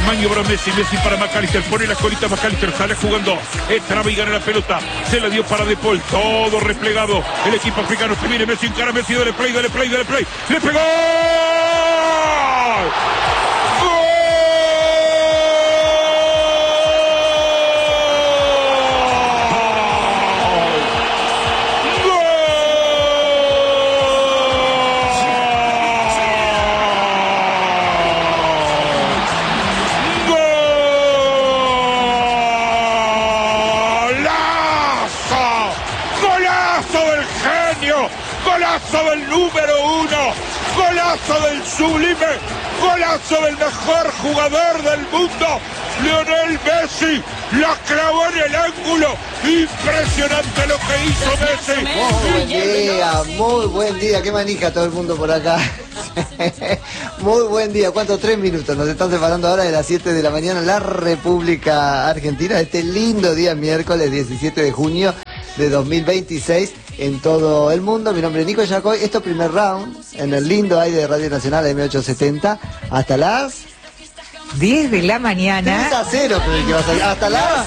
maniobra Messi, Messi para McAllister, pone la colita McAllister, sale jugando, traba y gana la pelota, se la dio para De Paul, todo replegado, el equipo africano que viene Messi, encara Messi, dale play, le pegó. Golazo del número 1, golazo del sublime, golazo del mejor jugador del mundo, Lionel Messi, la clavó en el ángulo, impresionante lo que hizo Messi. Muy buen día, qué manija todo el mundo por acá. Muy buen día, ¿cuánto? 3 minutos, nos están separando ahora de las 7 de la mañana en la República Argentina, este lindo día miércoles 17 de junio de 2026 en todo el mundo. Mi nombre es Nico Yacoy, esto es primer round en el lindo aire de Radio Nacional M870 hasta las 10 de la mañana. 3-0, pero que vas a hasta las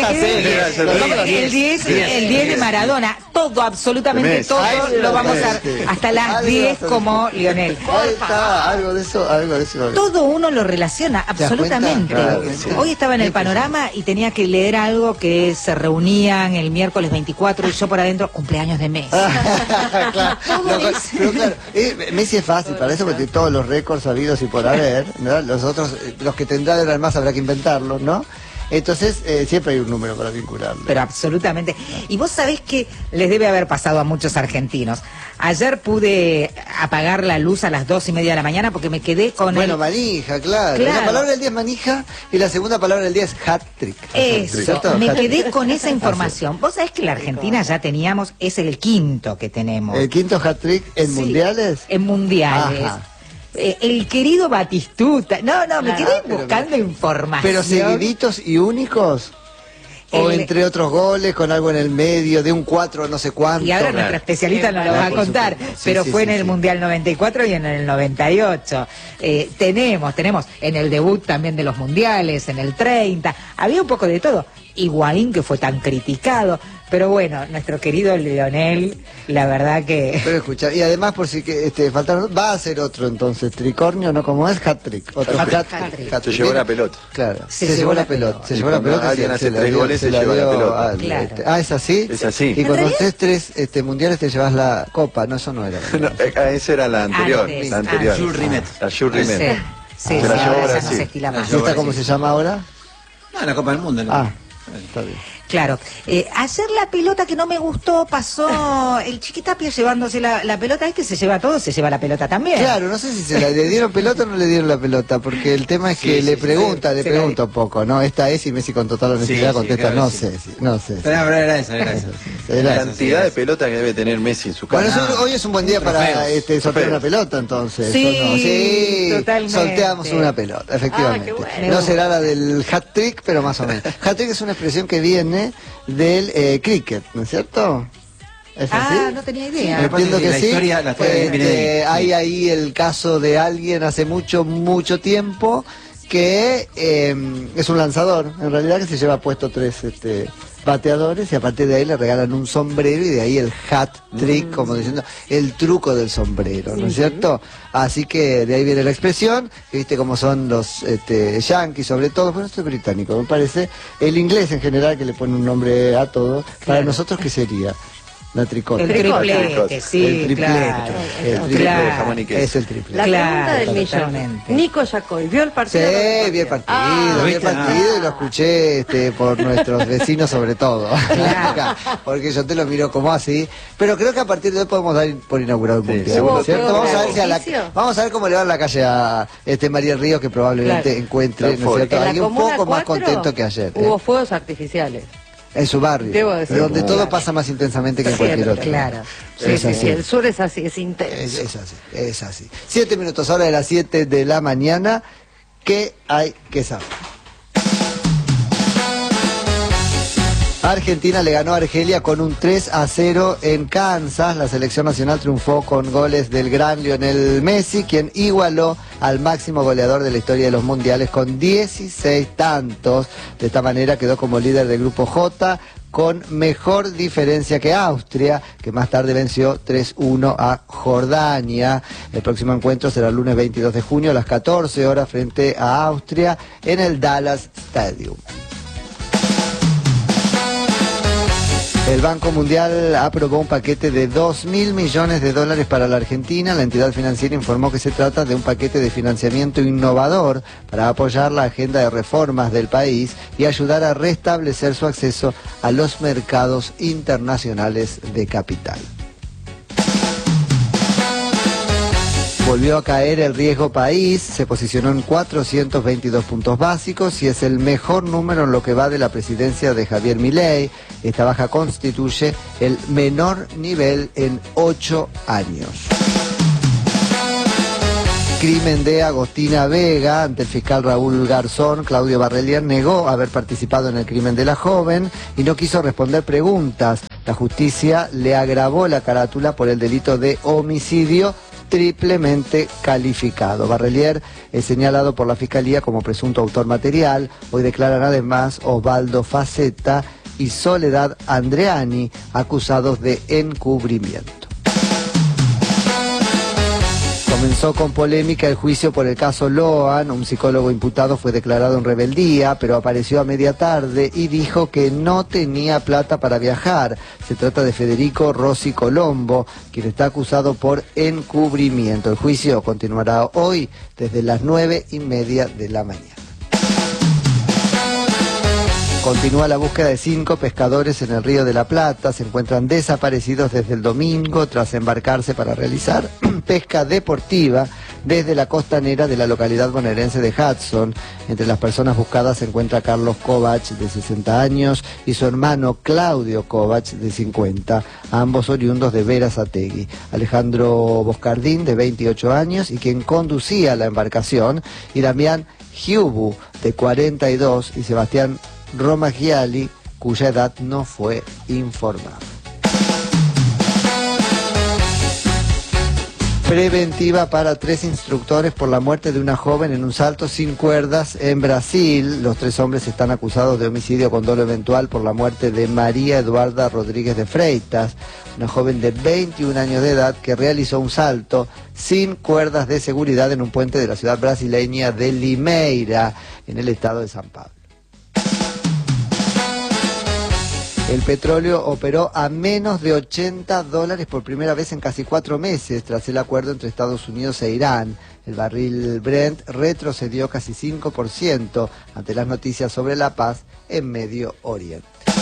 3-0. El 10 de Maradona, todo, absolutamente todo lo vamos a hasta las 10 como Lionel. Ahí está, algo de eso. Todo uno lo relaciona, absolutamente. Claro, sí. Hoy estaba en el panorama y tenía que leer algo que se reunían el miércoles 24 y yo por adentro, cumpleaños de Messi. Claro, pero claro, Messi es fácil para eso porque todos los récords habidos y por haber, ¿no? Los otros, los que tendrán de más habrá que inventarlos, ¿no? Entonces, siempre hay un número para vincularlo. Pero absolutamente. Y vos sabés que les debe haber pasado a muchos argentinos. Ayer pude apagar la luz a las 2:30 de la mañana porque me quedé con manija, claro. La palabra del día es manija y la segunda palabra del día es hat-trick. Eso, me quedé con esa información. Vos sabés que la Argentina ya teníamos, es el quinto que tenemos. ¿El quinto hat-trick en mundiales? En mundiales. Ajá. El querido Batistuta. No, me quedé buscando información. ¿Pero seguiditos y únicos? ¿O entre otros goles, con algo en el medio, de un 4 no sé cuánto? Y ahora nuestra especialista nos lo va a contar, pero fue en el Mundial 94 y en el 98. Tenemos en el debut también de los mundiales, en el 30, había un poco de todo. Higuaín, que fue tan criticado, pero bueno, nuestro querido Lionel, la verdad que... Pero escucha, y además por si que faltaron, va a ser otro entonces, tricornio, ¿no? Como es hat-trick. Hat-trick. Se llevó la pelota. Claro, se llevó la pelota. Se llevó la pelota. Alguien hace 3 goles, se lleva la pelota. Claro. ¿Es así? Es así. Y cuando estés 3 mundiales te llevas la copa, no, eso no era. No, esa era la anterior. La anterior. Jules Rimet. La Jules Rimet. Sí, Se la llevó ahora ya Brasil. no se estila más. ¿Y esta cómo se llama ahora? No, la Copa del Mundo. ¿no? Ah, está bien. Claro. Ayer la pelota que no me gustó pasó el Chiquitapia llevándose la pelota. Es que se lleva todo, se lleva la pelota también. Claro, no sé si le dieron pelota o no le dieron la pelota, porque el tema es que le pregunta un poco, ¿no? Esta es y Messi con total honestidad contesta, claro, no sé. Pero era esa. La cantidad de pelota que debe tener Messi en su casa. Bueno, hoy es un buen día para sortear una pelota, entonces. Sí, totalmente. Sorteamos una pelota, efectivamente. Bueno. No será la del hat-trick, pero más o menos. Hat-trick es una expresión que viene del cricket, ¿no es cierto? ¿Es así? No tenía idea. Entiendo que la sí. historia viene de ahí. Hay ahí el caso de alguien hace mucho tiempo que es un lanzador, en realidad, que se lleva puesto 3 bateadores y a partir de ahí le regalan un sombrero y de ahí el hat trick, como diciendo, el truco del sombrero, ¿no es cierto? Así que de ahí viene la expresión, que viste cómo son los yankees sobre todo, pero esto es británico, me parece, el inglés en general que le pone un nombre a todo, para nosotros ¿qué sería? La tricota. El triplete, sí, el triplete. claro. El triplete Claro. Jamón y queso. Es el triplete. La pregunta del millón. totalmente. Nico Yacoy, ¿vio el Sí, partido? vi el partido, y lo escuché por nuestros vecinos sobre todo. Claro. Porque yo te lo miro como así. Pero creo que a partir de hoy podemos dar por inaugurado un mundial, ¿no es cierto? Vamos a ver cómo le va en la calle a María Ríos, que probablemente encuentre, ¿no es cierto? En la Alguien un Comuna poco más 4 contento que ayer. Hubo fuegos artificiales. En su barrio, Debo decir. donde todo pasa más intensamente que en cualquier otro. Claro. Es así. Sí, el sur es así, es intenso. Es así. 7 minutos, ahora de las 7 de la mañana. ¿Qué hay que saber? Argentina le ganó a Argelia con un 3-0 en Kansas. La selección nacional triunfó con goles del gran Lionel Messi, quien igualó al máximo goleador de la historia de los mundiales con 16 tantos. De esta manera quedó como líder del grupo J, con mejor diferencia que Austria, que más tarde venció 3-1 a Jordania. El próximo encuentro será el lunes 22 de junio a las 14 horas frente a Austria en el Dallas Stadium. El Banco Mundial aprobó un paquete de 2.000 millones de dólares para la Argentina. La entidad financiera informó que se trata de un paquete de financiamiento innovador para apoyar la agenda de reformas del país y ayudar a restablecer su acceso a los mercados internacionales de capital. Volvió a caer el riesgo país, se posicionó en 422 puntos básicos y es el mejor número en lo que va de la presidencia de Javier Milei. Esta baja constituye el menor nivel en 8 años. Crimen de Agostina Vega. Ante el fiscal Raúl Garzón, Claudio Barrelier negó haber participado en el crimen de la joven y no quiso responder preguntas. La justicia le agravó la carátula por el delito de homicidio triplemente calificado. Barrelier es señalado por la Fiscalía como presunto autor material. Hoy declaran además Osvaldo Faceta y Soledad Andreani, acusados de encubrimiento. Comenzó con polémica el juicio por el caso Loan. Un psicólogo imputado fue declarado en rebeldía, pero apareció a media tarde y dijo que no tenía plata para viajar. Se trata de Federico Rossi Colombo, quien está acusado por encubrimiento. El juicio continuará hoy desde las 9:30 de la mañana. Continúa la búsqueda de 5 pescadores en el Río de la Plata. Se encuentran desaparecidos desde el domingo tras embarcarse para realizar pesca deportiva desde la costanera de la localidad bonaerense de Hudson. Entre las personas buscadas se encuentra Carlos Kovac, de 60 años, y su hermano Claudio Kovac, de 50, ambos oriundos de Berazategui. Alejandro Boscardín, de 28 años, y quien conducía la embarcación, y Damián Giubu, de 42, y Sebastián Romagiali, cuya edad no fue informada. Preventiva para 3 instructores por la muerte de una joven en un salto sin cuerdas en Brasil. Los 3 hombres están acusados de homicidio con dolo eventual por la muerte de María Eduarda Rodríguez de Freitas, una joven de 21 años de edad que realizó un salto sin cuerdas de seguridad en un puente de la ciudad brasileña de Limeira, en el estado de San Pablo. El petróleo operó a menos de $80 por primera vez en casi 4 meses tras el acuerdo entre Estados Unidos e Irán. El barril Brent retrocedió casi 5% ante las noticias sobre la paz en Medio Oriente.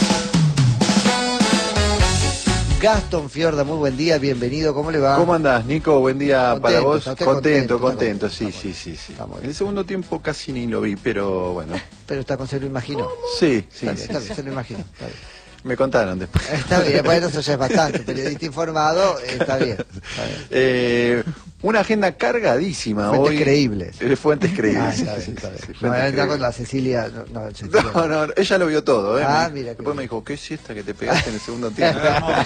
Gastón Fiorda, muy buen día, bienvenido, ¿cómo le va? ¿Cómo andás, Nico? Buen día. Contento, para vos. Contento, sí. En el segundo tiempo casi ni lo vi, pero bueno. Pero se lo imaginó. Sí. Está bien, se lo imaginó, está bien. Me contaron después. Está bien, bueno, eso ya es bastante. Periodista informado, está bien. Una agenda cargadísima Fuentes hoy. creíbles. Fuentes creíbles. Está bien. Sí, No, ya con la Cecilia. No, ella lo vio todo. Mira. Después me dijo, ¿qué siesta que te pegaste en el segundo tiempo?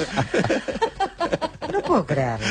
No puedo creerlo.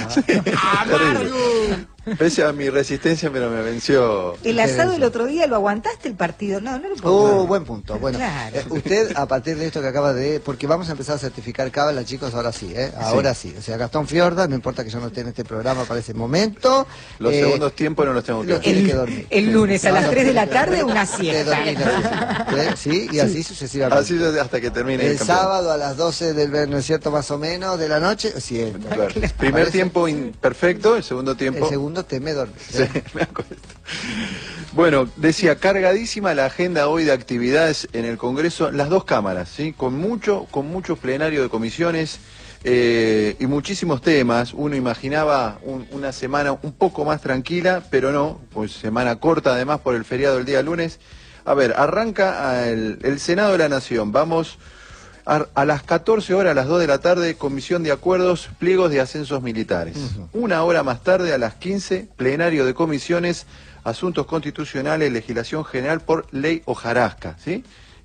Pese a mi resistencia, pero me venció. El asado el otro día, ¿lo aguantaste el partido? No lo puedo creer. Buen punto. Bueno, Claro. Usted, a partir de esto que acaba de... Porque vamos a empezar a certificar cábala, chicos, ahora sí, Ahora sí. O sea, Gastón Fiorda, no importa que yo no esté en este programa para ese momento. Los segundos tiempos no los tengo que tiene que dormir. El lunes a las 3 de la tarde, una siesta. Sí, y así sucesivamente. Así hasta que termine el campeonato. sábado a las 12 del, ¿no es cierto?, más o menos, de la noche, siempre. Claro. Primer tiempo imperfecto, el segundo tiempo... El segundo te me dormís. Sí, me acuerdo. Bueno, decía, cargadísima la agenda hoy de actividades en el Congreso, las 2 cámaras, ¿sí? Con mucho plenario de comisiones y muchísimos temas. Uno imaginaba una semana un poco más tranquila, pero no, pues semana corta además por el feriado del día lunes. A ver, arranca el Senado de la Nación, vamos... A las 14 horas, a las 2 de la tarde, comisión de acuerdos, pliegos de ascensos militares. Una hora más tarde, a las 15, plenario de comisiones, asuntos constitucionales, legislación general por ley hojarasca, ¿sí?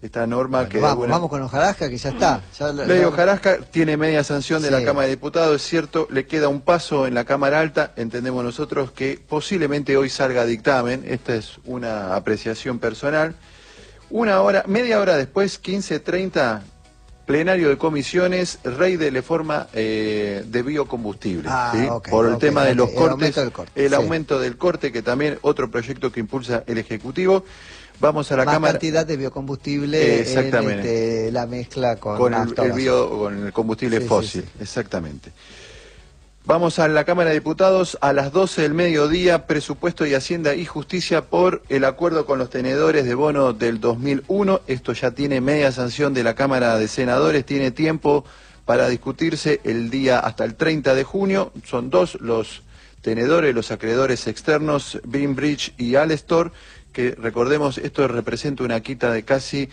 esta norma Bueno, que... vamos con Hojarasca, que ya está. Ley Hojarasca tiene media sanción de Sí. la Cámara de Diputados, es cierto, le queda un paso en la Cámara Alta, entendemos nosotros que posiblemente hoy salga dictamen, esta es una apreciación personal. Media hora después, 15:30, plenario de comisiones, Rey de reforma de biocombustibles, ¿sí? Por el tema de los cortes, el aumento del corte, que también otro proyecto que impulsa el Ejecutivo. Vamos a la Más Cámara. cantidad de biocombustible Exactamente. en la mezcla con con nafta, con el combustible Sí, fósil, sí, sí. exactamente. Vamos a la Cámara de Diputados a las 12 del mediodía, Presupuesto y Hacienda y Justicia por el acuerdo con los tenedores de bono del 2001. Esto ya tiene media sanción de la Cámara de Senadores, tiene tiempo para discutirse el día hasta el 30 de junio. Son dos los tenedores, los acreedores externos, Greenbridge y Alestor, que recordemos, esto representa una quita de casi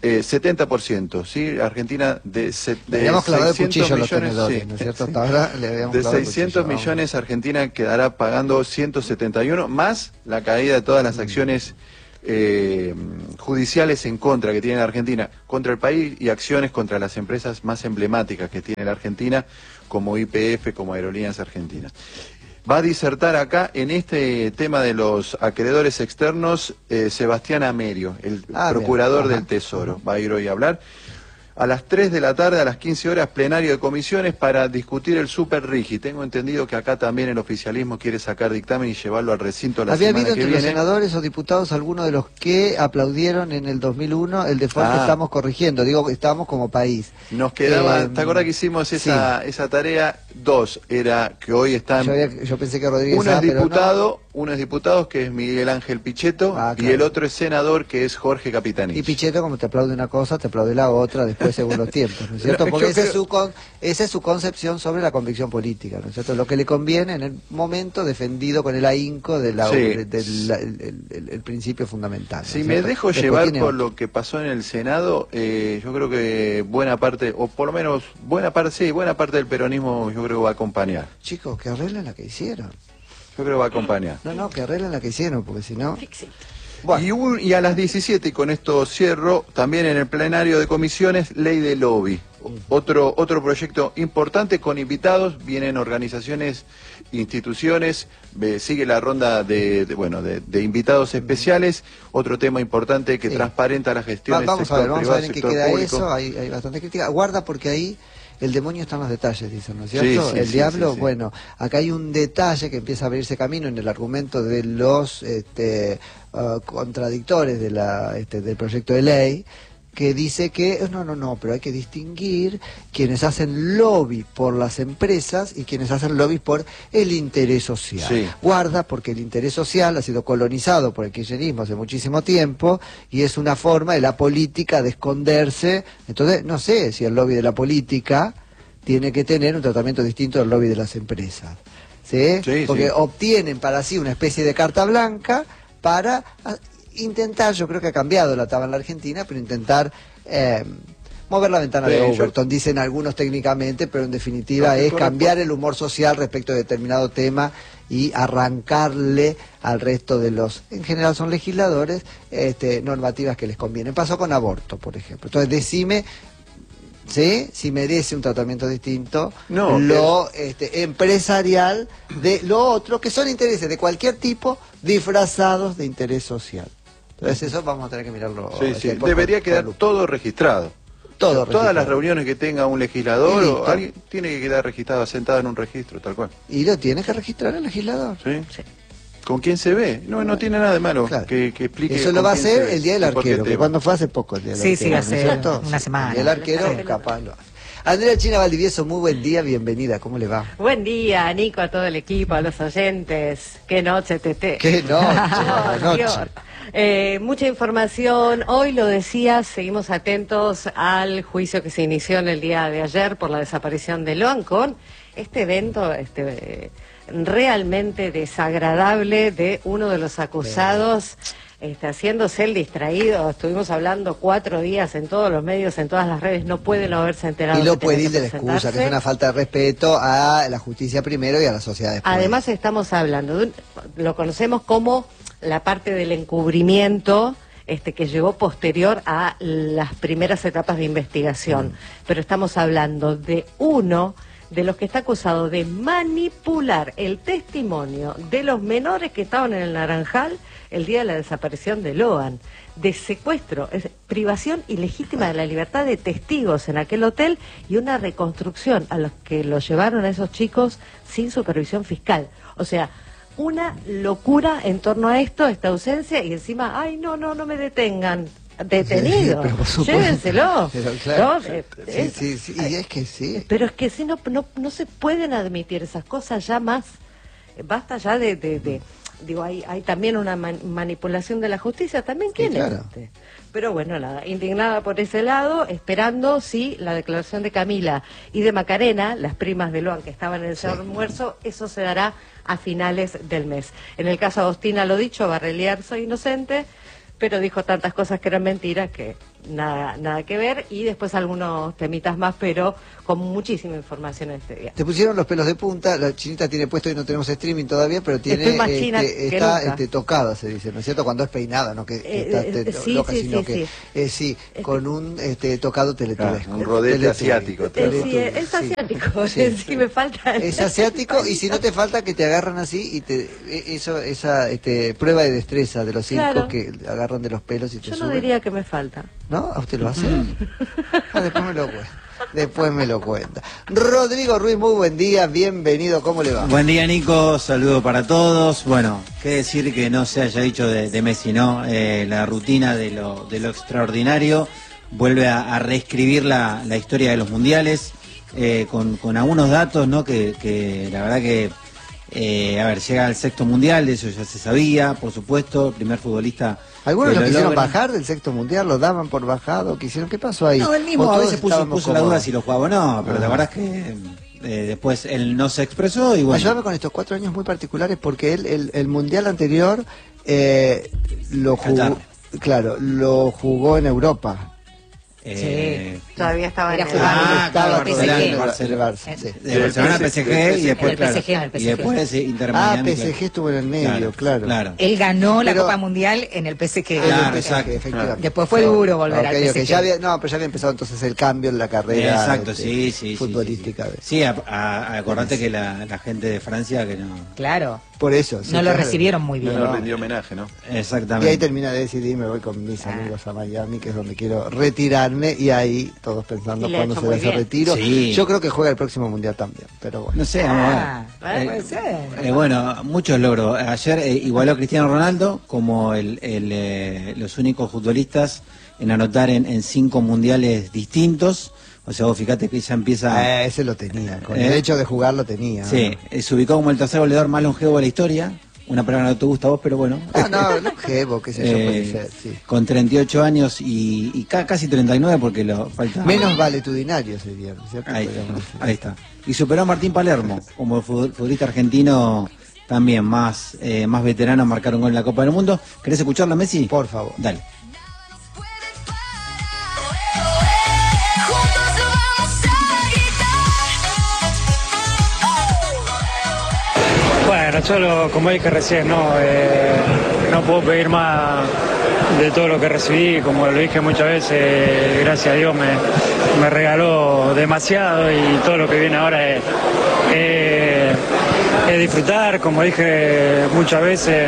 70%, ¿sí? Argentina de Le habíamos clavado el 600 cuchillo a los millones, tenedores, sí, ¿no es cierto? sí. Hasta ahora le habíamos De clavado el 600 cuchillo, millones, Argentina quedará pagando 171, más la caída de todas las acciones judiciales en contra que tiene la Argentina, contra el país, y acciones contra las empresas más emblemáticas que tiene la Argentina, como YPF, como Aerolíneas Argentinas. Va a disertar acá en este tema de los acreedores externos Sebastián Amerio, el procurador del Tesoro. Va a ir hoy a hablar. A las 3 de la tarde, a las 15 horas, plenario de comisiones para discutir el Super Rigi. Tengo entendido que acá también el oficialismo quiere sacar dictamen y llevarlo al recinto la ¿Había semana habido que entre viene. los senadores o diputados algunos de los que aplaudieron en el 2001 el default que estamos corrigiendo? Digo, estamos como país. Nos quedaba, ¿te acuerdas que hicimos esa tarea? Dos, era que hoy están... Yo pensé que Rodríguez Uno es pero diputado, uno es diputado, que es Miguel Ángel Pichetto, claro. y el otro es senador, que es Jorge Capitanich. Y Pichetto, como te aplaude una cosa, te aplaude la otra, después según los tiempos, ¿no es cierto? Porque esa es su concepción sobre la convicción política, ¿no es cierto? Lo que le conviene en el momento, defendido con el ahínco del principio fundamental, ¿no? Si es me cierto? dejo Después llevar tiene por otro. lo que pasó en el Senado, yo creo que buena parte, o por lo menos buena parte del peronismo, yo creo que va a acompañar. Chicos, que arreglen la que hicieron. Yo creo que va a acompañar. No, que arreglen la que hicieron, porque si no... Bueno. Y a las 17, y con esto cierro, también en el plenario de comisiones, ley de lobby. Otro proyecto importante con invitados, vienen organizaciones, instituciones, sigue la ronda de invitados especiales. Otro tema importante que transparenta la gestión del Vamos a sector ver privado, en qué sector queda público. eso, hay bastante crítica. Guarda porque ahí el demonio está en los detalles, dicen, ¿no es cierto? Sí, el diablo, sí. Bueno, acá hay un detalle que empieza a abrirse camino en el argumento de los contradictores del proyecto de ley, que dice que pero hay que distinguir quienes hacen lobby por las empresas y quienes hacen lobby por el interés social. Sí. Guarda, porque el interés social ha sido colonizado por el kirchnerismo hace muchísimo tiempo y es una forma de la política de esconderse. Entonces, no sé si el lobby de la política tiene que tener un tratamiento distinto del lobby de las empresas. ¿Sí? Porque obtienen para sí una especie de carta blanca para intentar, yo creo que ha cambiado la tabla en la Argentina, pero intentar mover la ventana de Overton, dicen algunos técnicamente, pero en definitiva es cambiar el humor social respecto a determinado tema y arrancarle al resto de los, en general son legisladores, normativas que les convienen. Pasó con aborto, por ejemplo. Entonces decime... ¿sí? Si merece un tratamiento distinto, empresarial de lo otro, que son intereses de cualquier tipo disfrazados de interés social. Entonces eso vamos a tener que mirarlo. Debería quedar todo registrado. Todas las reuniones que tenga un legislador o alguien tiene que quedar registrado, sentado en un registro, tal cual. Y lo tiene que registrar el legislador. Sí. ¿Con quién se ve? No tiene nada de malo que explique. Eso lo va a hacer el Día del Arquero, que cuando fue hace poco el Día del Arquero. Sí, hace una semana. El arquero capaz lo hace. Andrea China Valdivieso, muy buen día, bienvenida, ¿cómo le va? Buen día, Nico, a todo el equipo, a los oyentes. Qué noche, Tete. Qué noche, mucha información. Hoy lo decía, seguimos atentos al juicio que se inició en el día de ayer por la desaparición de Loancon. Este evento realmente desagradable de uno de los acusados. Haciéndose el distraído, estuvimos hablando 4 días en todos los medios, en todas las redes, no puede no haberse enterado. Y lo puede ir de la excusa, que es una falta de respeto a la justicia primero y a la sociedad después. Además estamos hablando, lo conocemos como la parte del encubrimiento que llegó posterior a las primeras etapas de investigación. Pero estamos hablando de uno de los que está acusado de manipular el testimonio de los menores que estaban en el Naranjal el día de la desaparición de Loan, de secuestro, privación ilegítima de la libertad de testigos en aquel hotel y una reconstrucción a los que los llevaron a esos chicos sin supervisión fiscal. O sea, una locura en torno a esto, esta ausencia, y encima, ay, no me detengan. Detenido, llévenselo. Pero claro, ¿no? y es que sí. Pero es que si no se pueden admitir esas cosas ya más. Basta ya digo, hay también una manipulación de la justicia, también quién es este. Pero bueno, nada, indignada por ese lado, esperando si la declaración de Camila y de Macarena, las primas de Loan que estaban en el almuerzo, eso se dará a finales del mes. En el caso de Agostina, lo dicho, Barreliar, soy inocente, pero dijo tantas cosas que eran mentiras que nada que ver, y después algunos temitas más, pero con muchísima información en este día. Te pusieron los pelos de punta, la Chinita tiene puesto y no tenemos streaming todavía, pero tiene Estoy más china que nunca. tocada, se dice, ¿no es cierto? Cuando es peinada, no que está loca, sino que con un tocado teletubesco. Un rodete asiático. Es asiático, sí, me falta. Es asiático, y si no te falta que te agarran así y esa prueba de destreza de los 5 que agarran de los pelos y te Yo suben. no diría que me falta. ¿No? ¿A usted lo hace? Después me lo cuenta. Rodrigo Ruiz, muy buen día, bienvenido, ¿cómo le va? Buen día, Nico, saludo para todos. Bueno, qué decir que no se haya dicho de Messi, ¿no? La rutina de lo extraordinario vuelve a reescribir la historia de los mundiales, con algunos datos, ¿no? Que la verdad que llega al 6º mundial, de eso ya se sabía, por supuesto, primer futbolista. Algunos lo quisieron bajar del 6º mundial, lo daban por bajado, ¿qué pasó ahí? No, él mismo a veces puso la duda si lo jugaba o no, pero la verdad es que después él no se expresó y bueno. Ayúdame con estos 4 años muy particulares, porque él el mundial anterior lo jugó, lo jugó en Europa. Todavía estaba en el Barça. De Barcelona al PSG y después Inter Miami. PSG estuvo en el medio, claro. Él ganó la Copa Mundial en el PSG. Claro, exacto. Efectivamente. Después fue duro volver al PSG. Pero ya había empezado entonces el cambio en la carrera. Exacto, futbolística. Sí, acordate que la gente de Francia que no. Claro. Por eso. No lo recibieron muy bien. No le rindió homenaje, ¿no? Exactamente. Y ahí termina de decidir, me voy con mis amigos a Miami, que es donde quiero retirarme, y ahí todos pensando cuándo será ese retiro. Sí. Yo creo que juega el próximo mundial también, pero bueno. No sé, vamos a ver. Puede ser. Bueno, muchos logros. Ayer igualó a Cristiano Ronaldo como los únicos futbolistas en anotar en 5 mundiales distintos. O sea, vos fíjate que ya empieza... ese lo tenía, con el hecho de jugar lo tenía. Sí, se ubicó como el tercer goleador más longevo de la historia. Una palabra que no te gusta a vos, pero bueno. No, longevo, qué sé yo, puede ser, sí. Con 38 años y casi 39 porque lo falta... Menos valetudinario sería, ¿cierto? Ahí está. Y superó a Martín Palermo, como futbolista argentino también más veterano a marcar un gol en la Copa del Mundo. ¿Querés escucharla, Messi? Por favor. Dale. Bueno, yo como dije recién, no puedo pedir más de todo lo que recibí, como lo dije muchas veces, gracias a Dios me regaló demasiado, y todo lo que viene ahora es disfrutar, como dije muchas veces,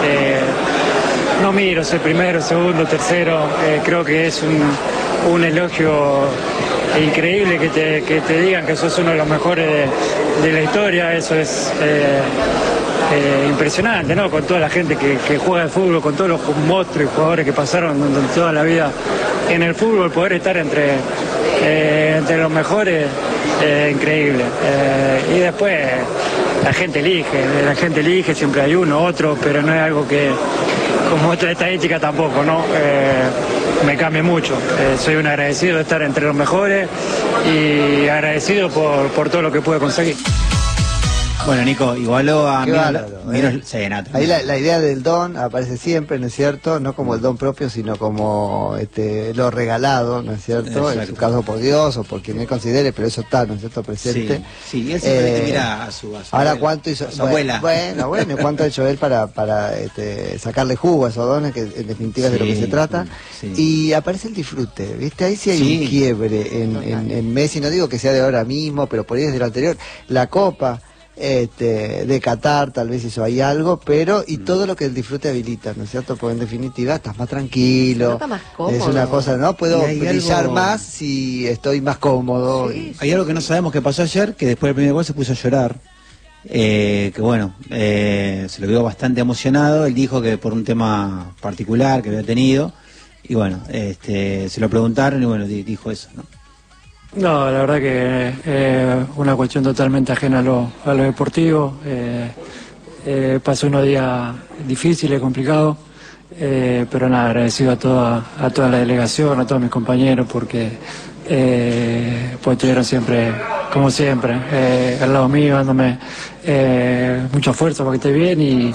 no miro si primero, segundo, tercero, creo que es un elogio increíble que te digan que sos uno de los mejores de la historia. Eso es impresionante, ¿no? Con toda la gente que juega al fútbol, con todos los monstruos y jugadores que pasaron toda la vida en el fútbol, poder estar entre los mejores, increíble. Y después la gente elige, siempre hay uno, otro, pero no es algo que, como otra estadística tampoco, ¿no? Me cambia mucho. Soy un agradecido de estar entre los mejores y agradecido por todo lo que pude conseguir. Bueno, Nico, igualó a Qué bárbaro, Ahí la idea del don aparece siempre, ¿no es cierto? No como el don propio, sino como lo regalado, ¿no es cierto? Exacto. En su caso por Dios o por quien él considere, pero eso está, ¿no es cierto? Presente. Sí, y él siempre mira a su ahora, abuela, ¿cuánto hizo? a su abuela. Bueno, ¿cuánto ha hecho él para sacarle jugo a esos dones, que en definitiva es de lo que se trata? Sí. Y aparece el disfrute, ¿viste? Ahí sí hay un quiebre en Messi, no digo que sea de ahora mismo, pero por ahí desde lo anterior. La Copa de Qatar tal vez hizo ahí algo, pero y todo lo que el disfrute habilita, ¿no es cierto? Porque en definitiva estás más tranquilo, está más cómodo. es una cosa, ¿no? Puedo brillar algo... más si estoy más cómodo. Sí, Hay algo que no sabemos que pasó ayer, que después del primer gol se puso a llorar. Que bueno, se lo vio bastante emocionado. Él dijo que por un tema particular que había tenido, y bueno, se lo preguntaron y bueno, dijo eso, ¿no? No, la verdad que una cuestión totalmente ajena a lo deportivo. Pasó unos días difíciles, complicados, pero nada, agradecido a toda la delegación, a todos mis compañeros, porque pues estuvieron siempre, como siempre, al lado mío, dándome mucho esfuerzo para que esté bien y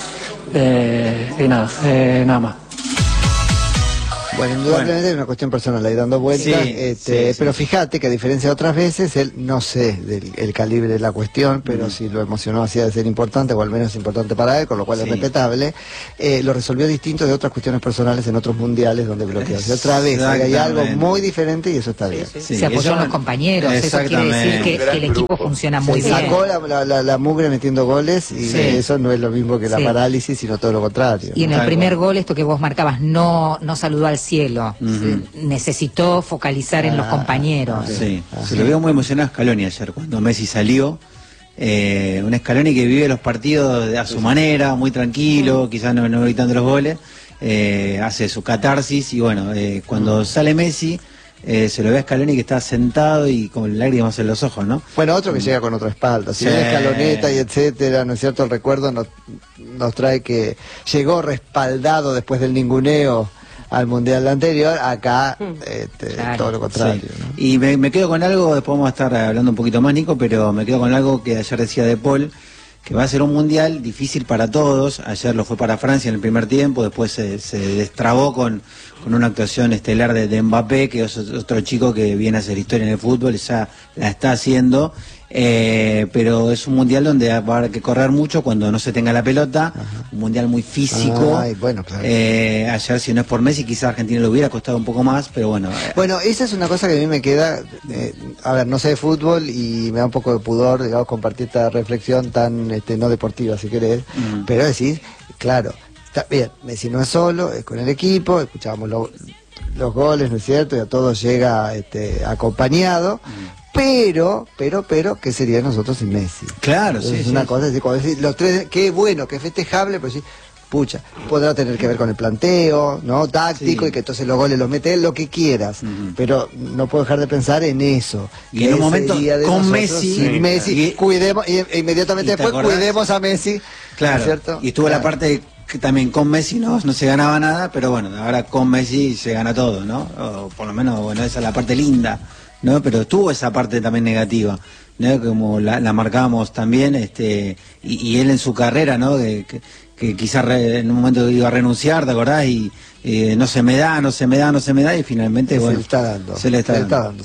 nada más. Bueno, indudablemente es una cuestión personal ahí dando vueltas, pero fíjate que a diferencia de otras veces, él no sé el calibre de la cuestión, pero si lo emocionó hacía de ser importante, o al menos importante para él, con lo cual es respetable, lo resolvió distinto de otras cuestiones personales en otros mundiales donde bloqueó. Y otra vez hay algo muy diferente y eso está bien. Se apoyó en los compañeros, eso quiere decir que el equipo funciona muy bien. Sacó la mugre metiendo goles y eso no es lo mismo que la parálisis, sino todo lo contrario. Y en el primer gol, esto que vos marcabas, no saludó al cielo, necesitó focalizar en los compañeros. Se lo vio muy emocionado a Scaloni ayer cuando Messi salió. Un Scaloni que vive los partidos a su manera, muy tranquilo, quizás no gritando los goles, hace su catarsis y bueno, cuando sale Messi se lo ve a Scaloni que está sentado y con lágrimas en los ojos, ¿no? Bueno, otro que llega con otra espalda, si bien Escaloneta y etcétera, ¿no es cierto? El recuerdo nos trae que llegó respaldado después del ninguneo al mundial anterior, acá todo lo contrario, ¿no? Y me quedo con algo, después vamos a estar hablando un poquito más, Nico, pero me quedo con algo que ayer decía De Paul, que va a ser un mundial difícil para todos. Ayer lo fue para Francia en el primer tiempo, después se destrabó con una actuación estelar de Mbappé, que es otro chico que viene a hacer historia en el fútbol, ya la está haciendo. Pero es un mundial donde va a haber que correr mucho cuando no se tenga la pelota. Un mundial muy físico. Bueno, claro. Ayer, si no es por Messi, quizás a Argentina le hubiera costado un poco más, pero bueno. Bueno, esa es una cosa que a mí me queda. A ver, no sé de fútbol y me da un poco de pudor, digamos, compartir esta reflexión tan no deportiva, si querés. Pero decís, claro, está bien, Messi no es solo, es con el equipo, escuchábamos los goles, ¿no es cierto? Y a todos llega acompañado. Pero, ¿qué sería nosotros sin Messi? Claro, entonces, es una cosa, cuando decís, los tres, qué bueno, qué festejable, pero sí, pucha, podrá tener que ver con el planteo, ¿no? Táctico, y que entonces los goles los mete él, lo que quieras. Pero no puedo dejar de pensar en eso. Y en un momento con Messi, sin Messi, cuidemos, y inmediatamente después cuidemos a Messi. Claro, ¿no es cierto? Y estuvo la parte que también con Messi no se ganaba nada, pero bueno, ahora con Messi se gana todo, ¿no? O por lo menos, bueno, esa es la parte linda, ¿no? Pero tuvo esa parte también negativa, ¿no? Como la marcábamos también, y él en su carrera, ¿no? Que quizás en un momento iba a renunciar, ¿te acordás? Y no se me da, y finalmente, bueno, se le está dando.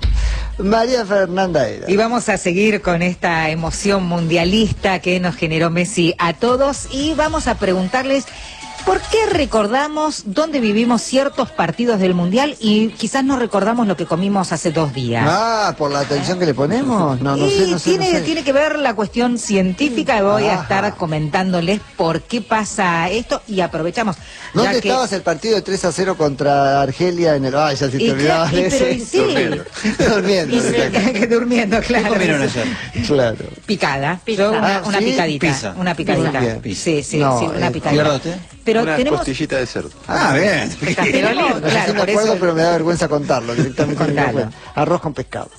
María Fernanda era. Y vamos a seguir con esta emoción mundialista que nos generó Messi a todos, y vamos a preguntarles ¿por qué recordamos dónde vivimos ciertos partidos del Mundial y quizás no recordamos lo que comimos hace 2 días? ¿Por la atención que le ponemos? No sé. Tiene que ver la cuestión científica, voy a estar comentándoles por qué pasa esto y aprovechamos. ¿Dónde estabas el partido de 3-0 contra Argelia en el... ya si te olvidabas de ese. Sí. Durmiendo. Durmiendo, claro. ¿Qué comieron ayer? Claro. Picada. Una picadita. Pizza. Una picadita. Pizza. Sí, una picadita. Pero una costillita de cerdo. Bien. Pero claro, me acuerdo, pero me da vergüenza contarlo directamente. Contalo. Arroz con pescado.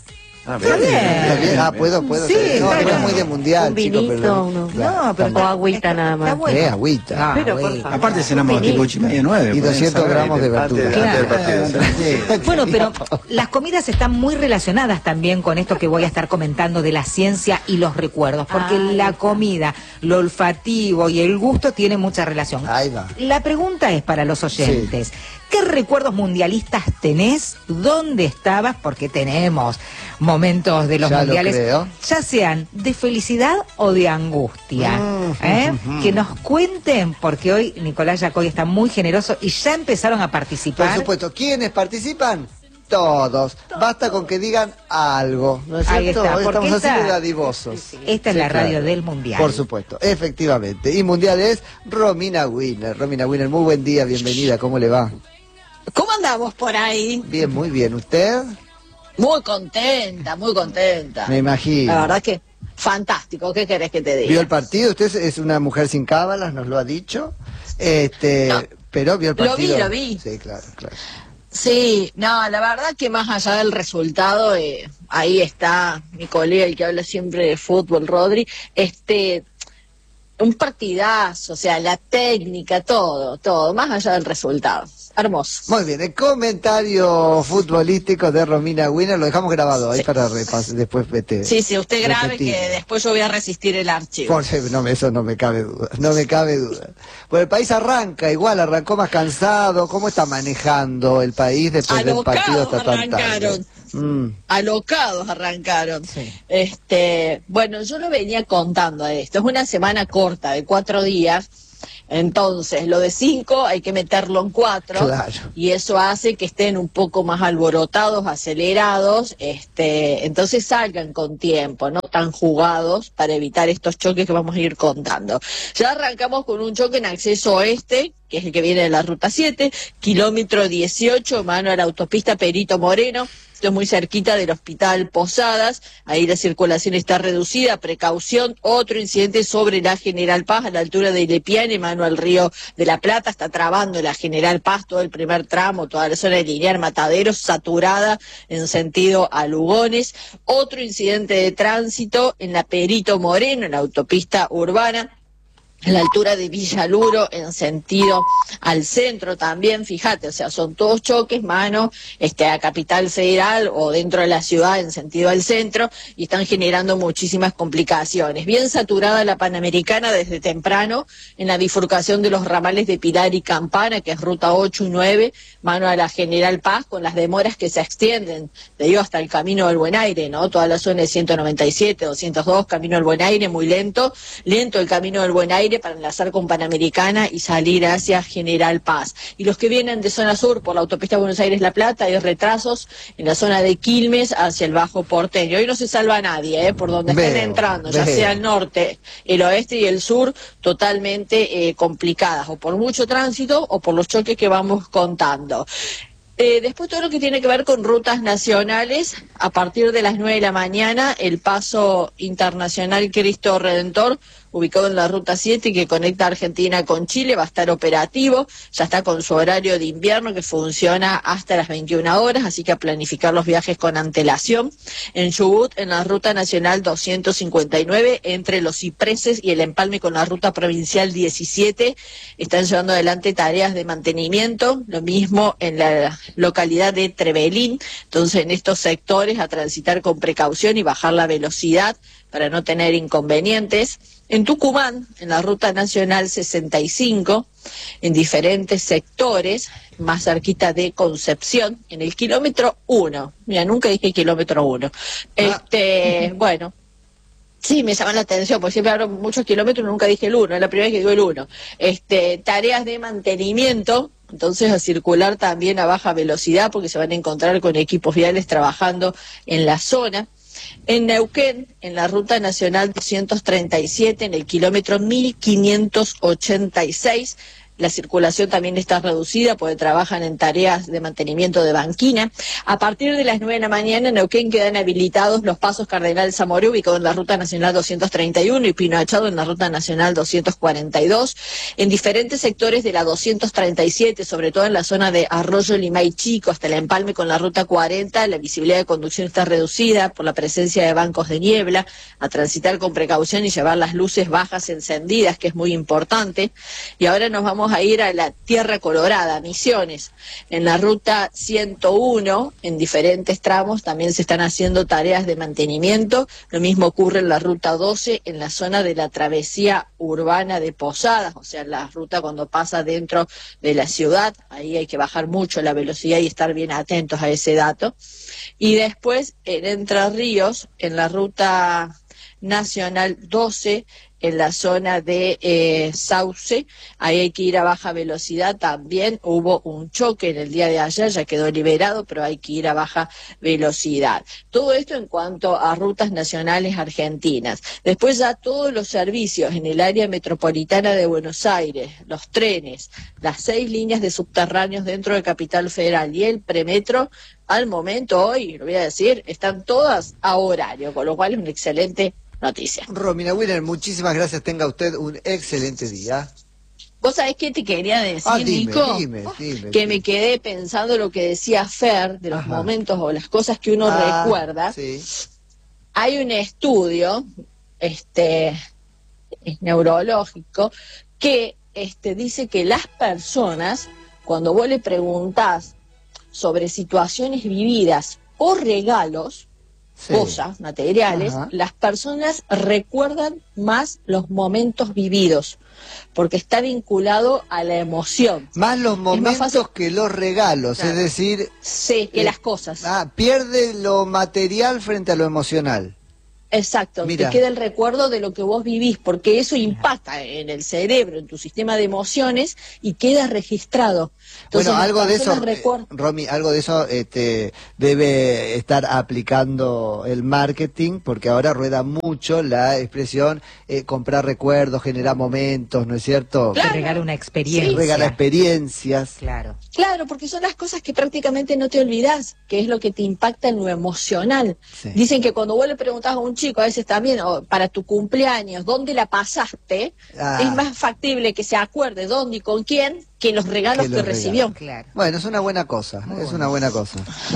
Está bien. Ah, puedo. Sí, No, claro. no es muy de mundial, Un chicos, vinito, pero uno. No, pero O agüita nada más. Está bueno. agüita. Pero por bueno. favor. Aparte cenamos tipo 8:30, 9. Y 200 gramos de verdura. Antes del partido. Bueno, pero las comidas están muy relacionadas también con esto que voy a estar comentando de la ciencia y los recuerdos, porque la comida, lo olfativo y el gusto tienen mucha relación. Ahí va. La pregunta es para los oyentes, ¿qué recuerdos mundialistas tenés? ¿Dónde estabas? Porque tenemos momentos de los Ya lo mundiales, creo. ya sean de felicidad o de angustia. Que nos cuenten, porque hoy Nicolás Yacoy está muy generoso y ya empezaron a participar. Por supuesto, ¿quiénes participan? Todos. Basta con que digan algo, ¿no es Ahí cierto? está, Hoy porque estamos así esta- de dadivosos. Esta es la radio claro. del Mundial. Por supuesto, efectivamente. Y Mundial es Romina Winner. Romina Winner, muy buen día, bienvenida, ¿cómo le va? ¿Cómo andamos por ahí? Bien, muy bien. ¿Usted? Muy contenta, muy contenta. Me imagino. La verdad que fantástico, ¿qué querés que te diga? ¿Vio el partido? Usted es una mujer sin cábalas, nos lo ha dicho. No. Pero vio el partido. Lo vi. Sí, claro. Sí, no, la verdad que más allá del resultado, ahí está mi colega, el que habla siempre de fútbol, Rodri, un partidazo, o sea, la técnica, todo, más allá del resultado. Hermoso. Muy bien, el comentario futbolístico de Romina Winner lo dejamos grabado ahí para repasar, después vete. Sí, usted grabe repetimos. que después yo voy a resistir el archivo. Eso no me cabe duda, no me cabe duda. Bueno, el país arrancó más cansado. ¿Cómo está manejando el país después del partido hasta tan tarde? Arrancaron. Alocados arrancaron. Sí. Bueno, yo lo venía contando a esto. Es una semana corta de 4 días. Entonces, lo de 5 hay que meterlo en 4, Claro. y eso hace que estén un poco más alborotados, acelerados, entonces salgan con tiempo, no tan jugados, para evitar estos choques que vamos a ir contando. Ya arrancamos con un choque en acceso oeste, que es el que viene de la ruta 7, kilómetro 18, mano a la autopista Perito Moreno. Esto es muy cerquita del Hospital Posadas, ahí la circulación está reducida, precaución. Otro incidente sobre la General Paz, a la altura de Lepiane, mano al Río de la Plata, está trabando la General Paz, todo el primer tramo, toda la zona de Linear Mataderos, saturada en sentido a Lugones. Otro incidente de tránsito en la Perito Moreno, en la autopista urbana, a la altura de Villaluro, en sentido al centro también, fíjate, o sea, son todos choques, mano, a Capital Federal o dentro de la ciudad en sentido al centro, y están generando muchísimas complicaciones. Bien saturada la Panamericana desde temprano, en la bifurcación de los ramales de Pilar y Campana, que es ruta 8 y 9, mano a la General Paz, con las demoras que se extienden, te digo, hasta el Camino del Buen Aire, ¿no? Toda la zona de 197, 202, Camino del Buen Aire, muy lento el Camino del Buen Aire para enlazar con Panamericana y salir hacia General Paz. Y los que vienen de zona sur por la autopista Buenos Aires-La Plata, hay retrasos en la zona de Quilmes hacia el Bajo Porteño. Hoy no se salva nadie, por donde estén entrando, ya sea el norte, el oeste y el sur, totalmente complicadas, o por mucho tránsito o por los choques que vamos contando. Después todo lo que tiene que ver con rutas nacionales, a partir de las 9 de la mañana, el paso internacional Cristo Redentor, ubicado en la ruta 7 que conecta Argentina con Chile, va a estar operativo, ya está con su horario de invierno que funciona hasta las 21 horas, así que a planificar los viajes con antelación. En Chubut, en la ruta nacional 259, entre Los Cipreses y el empalme con la ruta provincial 17, están llevando adelante tareas de mantenimiento, lo mismo en la localidad de Trevelín, entonces en estos sectores a transitar con precaución y bajar la velocidad para no tener inconvenientes. En Tucumán, en la ruta nacional 65, en diferentes sectores, más cerquita de Concepción, en el kilómetro 1. Mira, nunca dije kilómetro 1. Bueno, sí, me llama la atención, porque siempre hablo muchos kilómetros, nunca dije el 1, es la primera vez que digo el 1. Tareas de mantenimiento, entonces a circular también a baja velocidad, porque se van a encontrar con equipos viales trabajando en la zona. En Neuquén, en la ruta nacional 237, en el kilómetro 1586, la circulación también está reducida porque trabajan en tareas de mantenimiento de banquina. A partir de las 9 de la mañana en Neuquén quedan habilitados los pasos Cardenal Zamora, ubicado en la Ruta Nacional 231, y Pino Achado en la Ruta Nacional 242. En diferentes sectores de la 237, sobre todo en la zona de Arroyo Limay Chico hasta el empalme con la Ruta 40, la visibilidad de conducción está reducida por la presencia de bancos de niebla. A transitar con precaución y llevar las luces bajas encendidas, que es muy importante. Y ahora nos vamos a ir a la Tierra Colorada, Misiones. En la Ruta 101, en diferentes tramos, también se están haciendo tareas de mantenimiento. Lo mismo ocurre en la Ruta 12, en la zona de la travesía urbana de Posadas, o sea, la ruta cuando pasa dentro de la ciudad. Ahí hay que bajar mucho la velocidad y estar bien atentos a ese dato. Y después, en Entre Ríos, en la Ruta Nacional 12, en la zona de Sauce, ahí hay que ir a baja velocidad también. Hubo un choque en el día de ayer, ya quedó liberado, pero hay que ir a baja velocidad. Todo esto en cuanto a rutas nacionales argentinas. Después ya todos los servicios en el área metropolitana de Buenos Aires, los trenes, las 6 líneas de subterráneos dentro de Capital Federal y el premetro, al momento hoy, lo voy a decir, están todas a horario, con lo cual es una excelente noticia. Romina Winner, muchísimas gracias. Tenga usted un excelente día. ¿Vos sabés qué te quería decir, Nico? Dime. Me quedé pensando lo que decía Fer, de los momentos o las cosas que uno recuerda. Sí. Hay un estudio neurológico que dice que las personas, cuando vos le preguntás sobre situaciones vividas o regalos, cosas materiales, las personas recuerdan más los momentos vividos, porque está vinculado a la emoción. Más los momentos que los regalos, claro. Es decir... Sí, que las cosas. Pierde lo material frente a lo emocional. Exacto, te queda el recuerdo de lo que vos vivís, porque eso impacta en el cerebro, en tu sistema de emociones, y queda registrado. Entonces, bueno, algo de eso, Romy, algo de eso debe estar aplicando el marketing, porque ahora rueda mucho la expresión comprar recuerdos, generar momentos, ¿no es cierto? Claro. Regala una experiencia. Sí. Regala experiencias. Claro. Claro, porque son las cosas que prácticamente no te olvidás, que es lo que te impacta en lo emocional. Sí. Dicen que cuando vos le preguntás a un chico, a veces también, para tu cumpleaños, ¿dónde la pasaste? Es más factible que se acuerde dónde y con quién que los regalos que recibió. Claro. Bueno, es una buena cosa, una buena cosa.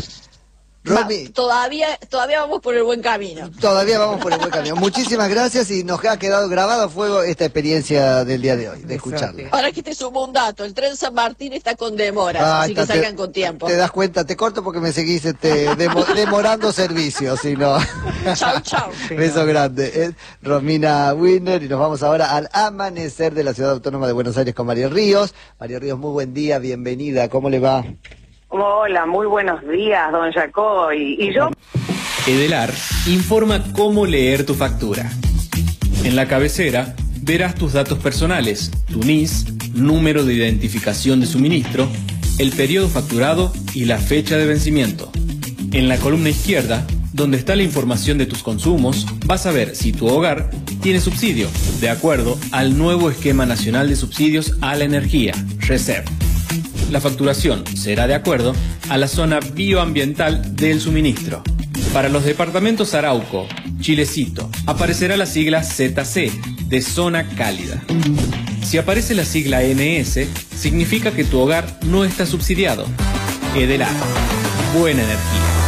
Romy, todavía vamos por el buen camino. Todavía vamos por el buen camino. Muchísimas gracias y nos ha quedado grabado a fuego esta experiencia del día de hoy, de escucharla. Ahora que te sumo un dato, el tren San Martín está con demora, así que salgan con tiempo. Te das cuenta, te corto porque me seguís demorando servicios, si no. Chau. Beso grande. Romina Winner, y nos vamos ahora al amanecer de la Ciudad Autónoma de Buenos Aires con María Ríos. María Ríos, muy buen día, bienvenida, ¿cómo le va? Hola, muy buenos días, don Jacob. Y yo... Edelar informa cómo leer tu factura. En la cabecera verás tus datos personales, tu NIS, número de identificación de suministro, el periodo facturado y la fecha de vencimiento. En la columna izquierda, donde está la información de tus consumos, vas a ver si tu hogar tiene subsidio, de acuerdo al nuevo Esquema Nacional de Subsidios a la Energía, RESEP. La facturación será de acuerdo a la zona bioambiental del suministro. Para los departamentos Arauco, Chilecito, aparecerá la sigla ZC, de zona cálida. Si aparece la sigla NS, significa que tu hogar no está subsidiado. Edelar, buena energía.